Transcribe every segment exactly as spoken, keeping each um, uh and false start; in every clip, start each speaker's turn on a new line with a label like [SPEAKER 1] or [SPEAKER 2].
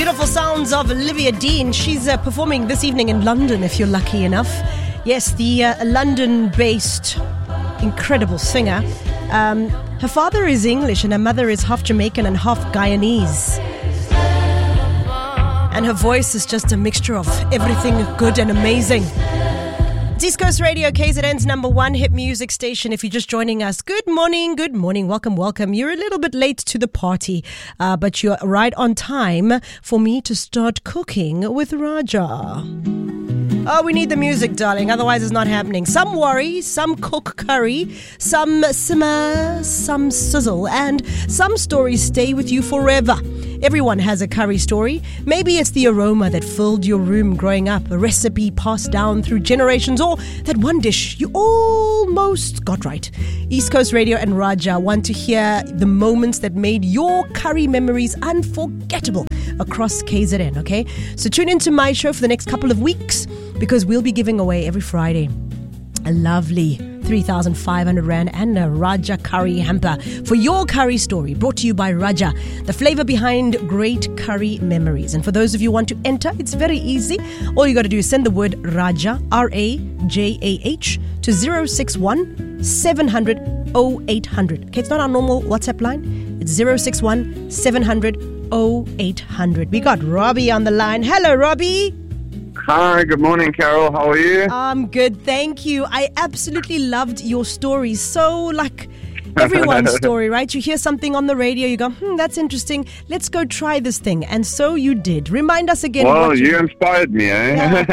[SPEAKER 1] Beautiful sounds of Olivia Dean. She's uh, performing this evening in London, if you're lucky enough. Yes, the uh, London-based incredible singer. Um, her father is English and her mother is half Jamaican and half Guyanese. And her voice is just a mixture of everything good and amazing. East Coast Radio, K Z N's number one hit music station. If you're just joining us, good morning, good morning, welcome, welcome. You're a little bit late to the party, uh, but you're right on time for me to start cooking with Raja. Oh, we need the music, darling, otherwise it's not happening. Some worry, some cook curry, some simmer, some sizzle, and some stories stay with you forever. Everyone has a curry story. Maybe it's the aroma that filled your room growing up, a recipe passed down through generations, or that one dish you almost got right. East Coast Radio and Raja want to hear the moments that made your curry memories unforgettable across K Z N, okay? So tune into my show for the next couple of weeks because we'll be giving away every Friday a lovely three thousand five hundred rand and a Raja curry hamper for your curry story, brought to you by Raja, the flavor behind great curry memories. And for those of you who want to enter, it's very easy. All you got to do is send the word Raja, R A J A H, to zero six one seven hundred oh eight hundred. Okay, it's not our normal WhatsApp line. It's zero six one seven hundred oh eight hundred. We got Robbie on the line. Hello, Robbie.
[SPEAKER 2] Hi, good morning, Carol. How are you?
[SPEAKER 1] I'm good, thank you. I absolutely loved your story. So, like everyone's story, right? You hear something on the radio, you go, hmm, that's interesting. Let's go try this thing. And so you did. Remind us again.
[SPEAKER 2] Well,
[SPEAKER 1] what
[SPEAKER 2] you,
[SPEAKER 1] you
[SPEAKER 2] inspired me, eh?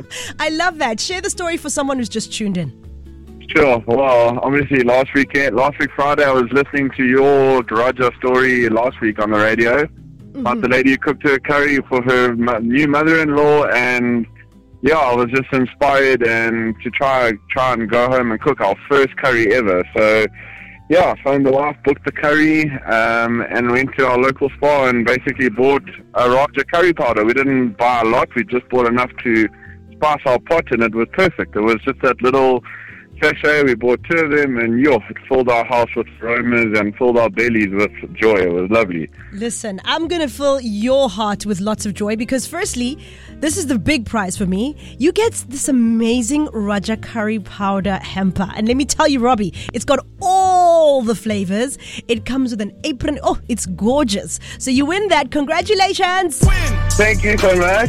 [SPEAKER 1] I love that. Share the story for someone who's just tuned in.
[SPEAKER 2] Sure. Well, obviously, last weekend, last week Friday, I was listening to your Raja story last week on the radio. About the lady who cooked her curry for her mo- new mother-in-law, and yeah, I was just inspired and to try try and go home and cook our first curry ever. So yeah, I phoned the wife, booked the curry, um, and went to our local spa and basically bought a Raja curry powder. We didn't buy a lot; we just bought enough to spice our pot, and it was perfect. It was just that little sachet. We bought two of them, and yo, it filled our house with aromas and filled our bellies with joy. It was lovely.
[SPEAKER 1] Listen, I'm going to fill your heart with lots of joy because firstly, this is the big prize for me. You get this amazing Raja curry powder hamper. And let me tell you, Robbie, it's got all the flavors. It comes with an apron. Oh, it's gorgeous. So you win that. Congratulations.
[SPEAKER 2] Thank you so much.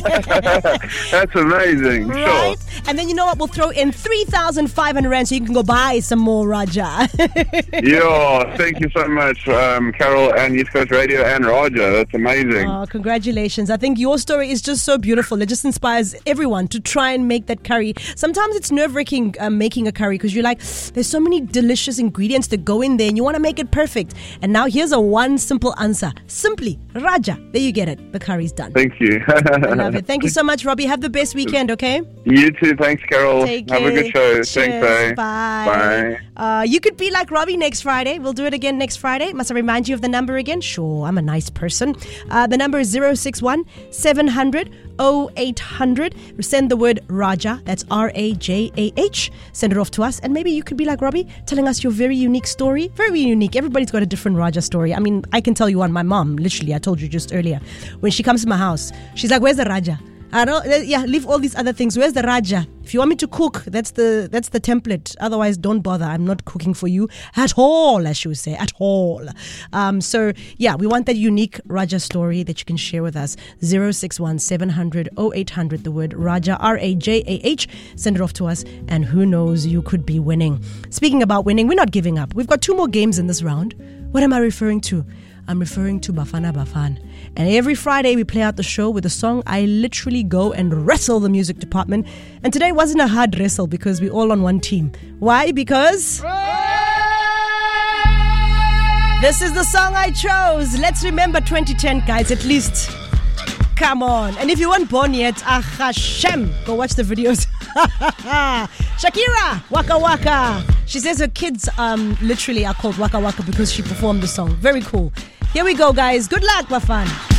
[SPEAKER 2] That's amazing.
[SPEAKER 1] Right?
[SPEAKER 2] Sure.
[SPEAKER 1] And then you know what? We'll throw in three thousand five hundred rand so you can go buy some more Raja.
[SPEAKER 2] Yeah, thank you so much, um, Carol and East Coast Radio and Raja. That's amazing.
[SPEAKER 1] Oh, congratulations. I think your story is just so beautiful. It just inspires everyone to try and make that curry. Sometimes it's nerve-wracking um, making a curry because you're like, there's so many delicious ingredients that go in there and you want to make it perfect. And now here's a one simple answer. Simply, Raja. There you get it. The curry's done.
[SPEAKER 2] Thank you.
[SPEAKER 1] I love it. Thank you so much, Robbie. Have the best weekend, okay?
[SPEAKER 2] You too. Thanks, Carol.
[SPEAKER 1] Take
[SPEAKER 2] Have
[SPEAKER 1] care.
[SPEAKER 2] a good show.
[SPEAKER 1] Cheers.
[SPEAKER 2] Thanks, eh?
[SPEAKER 1] Bye.
[SPEAKER 2] Bye.
[SPEAKER 1] Uh, you could be like Robbie next Friday. We'll do it again next Friday. Must I remind you of the number again? Sure, I'm a nice person. Uh, the number is zero six one seven hundred oh eight hundred. Send the word Raja. That's R A J A H. Send it off to us. And maybe you could be like Robbie, telling us your very unique story. Very unique. Everybody's got a different Raja story. I mean, I can tell you one. My mom, literally, I told you just earlier. When she comes to my house, she's like, where's the Raja? I don't, yeah, leave all these other things. Where's the Raja? If you want me to cook, that's the that's the template. Otherwise, don't bother. I'm not cooking for you at all, as she would say, at all. Um, so, yeah, we want that unique Raja story that you can share with us. zero six one seven hundred oh eight hundred, the word Raja, R A J A H. Send it off to us, and who knows, you could be winning. Speaking about winning, we're not giving up. We've got two more games in this round. What am I referring to? I'm referring to Bafana Bafana. And every Friday we play out the show with a song. I literally go and wrestle the music department. And today wasn't a hard wrestle because we're all on one team. Why? Because this is the song I chose. Let's remember twenty ten, guys, at least. Come on. And if you weren't born yet, ah Hashem, go watch the videos. Shakira, Waka Waka. She says her kids um, literally are called Waka Waka because she performed the song. Very cool. Here we go, guys. Good luck, Bafana.